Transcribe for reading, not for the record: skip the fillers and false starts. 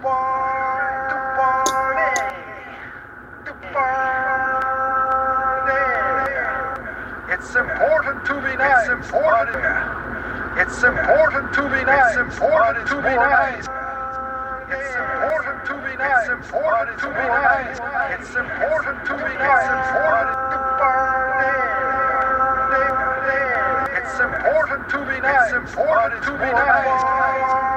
It's important to be nice. It's important to be nice. It's important to be nice. It's important to be nice. It's important to be nice. It's important to be nice. It's important to be nice. It's important to be nice.